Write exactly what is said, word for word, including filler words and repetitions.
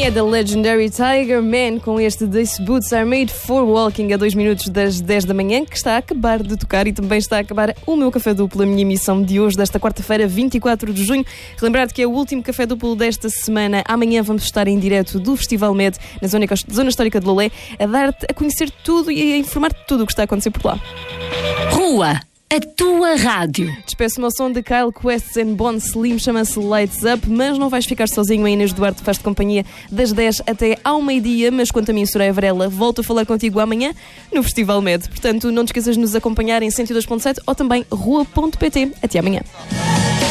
É da Legendary Tiger Man com este These Boots Are Made for Walking a dois minutos das dez da manhã, que está a acabar de tocar e também está a acabar o meu Café Duplo, a minha emissão de hoje, desta quarta-feira, vinte e quatro de junho. Relembrar-te que é o último Café Duplo desta semana. Amanhã vamos estar em direto do Festival Med, na zona, zona histórica de Lolé, a dar-te a conhecer tudo e a informar-te tudo o que está a acontecer por lá. Rua, a tua rádio. Despeço-me ao som de Kyle Quests and Bon Slim, chama-se Lights Up, mas não vais ficar sozinho. A Inês Duarte faz-te companhia das dez até ao meio-dia, mas quanto a mim, Soraya Varela, volto a falar contigo amanhã no Festival Med. Portanto, não te esqueças de nos acompanhar em cento e dois ponto sete ou também rua ponto pt. Até amanhã.